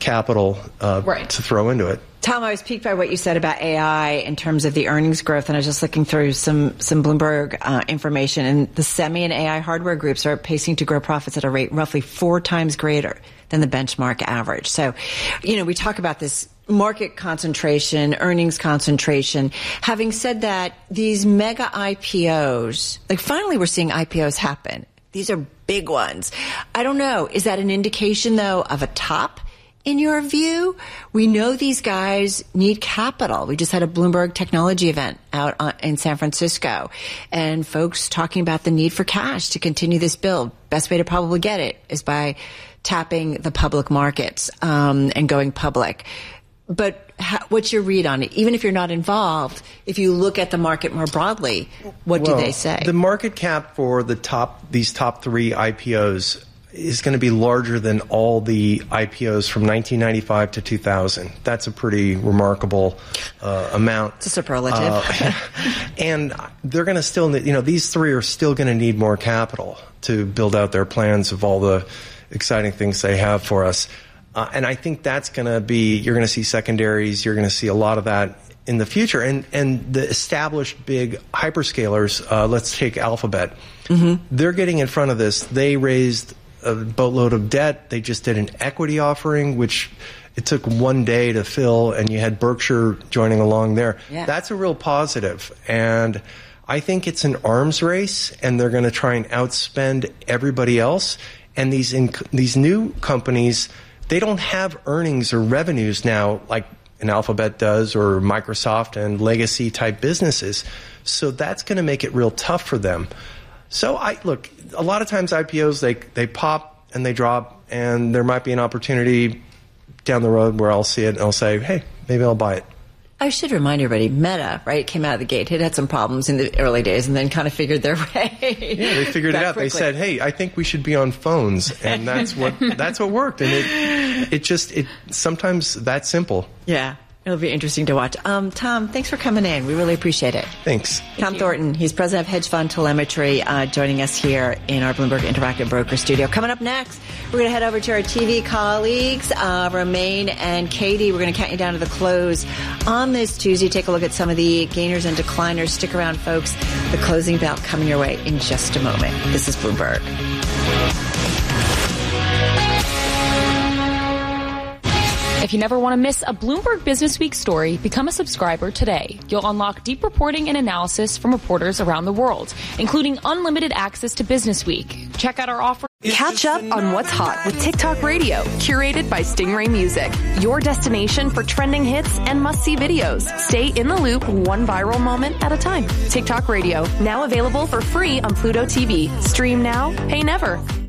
capital to throw into it. Tom, I was piqued by what you said about AI in terms of the earnings growth, and I was just looking through some Bloomberg information, and the semi and AI hardware groups are pacing to grow profits at a rate roughly 4 times greater than the benchmark average. So, we talk about this market concentration, earnings concentration. Having said that, these mega IPOs, finally we're seeing IPOs happen. These are big ones. I don't know. Is that an indication, though, of a top? In your view, we know these guys need capital. We just had a Bloomberg technology event out in San Francisco, and folks talking about the need for cash to continue this build. Best way to probably get it is by tapping the public markets and going public. But what's your read on it? Even if you're not involved, if you look at the market more broadly, what do they say? The market cap for these top 3 IPOs is going to be larger than all the IPOs from 1995 to 2000. That's a pretty remarkable amount. It's a superlative. And they're going to still need, these 3 are still going to need more capital to build out their plans of all the exciting things they have for us. And I think that's going to be, you're going to see secondaries, you're going to see a lot of that in the future. And the established big hyperscalers, let's take Alphabet. Mm-hmm. They're getting in front of this. They raised a boatload of debt. They just did an equity offering, which it took 1 day to fill, and you had Berkshire joining along there. Yeah. That's a real positive. And I think it's an arms race, and they're going to try and outspend everybody else. And these new companies, they don't have earnings or revenues now like an Alphabet does or Microsoft and legacy type businesses. So that's going to make it real tough for them. So look, a lot of times IPOs, they pop and they drop, and there might be an opportunity down the road where I'll see it and I'll say, hey, maybe I'll buy it. I should remind everybody, Meta, right, came out of the gate. It had some problems in the early days and then kind of figured their way. Yeah, they figured it out. Quickly. They said, hey, I think we should be on phones. And that's what worked. And it sometimes that simple. Yeah. It'll be interesting to watch. Tom, thanks for coming in. We really appreciate it. Thanks. Tom Thornton, he's president of Hedge Fund Telemetry, joining us here in our Bloomberg Interactive Broker studio. Coming up next, we're going to head over to our TV colleagues, Romaine and Katie. We're going to count you down to the close on this Tuesday. Take a look at some of the gainers and decliners. Stick around, folks. The closing bell coming your way in just a moment. This is Bloomberg. If you never want to miss a Bloomberg Business Week story, become a subscriber today. You'll unlock deep reporting and analysis from reporters around the world, including unlimited access to Business Week. Check out our offer. Catch up on what's hot with TikTok Radio, curated by Stingray Music. Your destination for trending hits and must-see videos. Stay in the loop, one viral moment at a time. TikTok Radio, now available for free on Pluto TV. Stream now, pay never.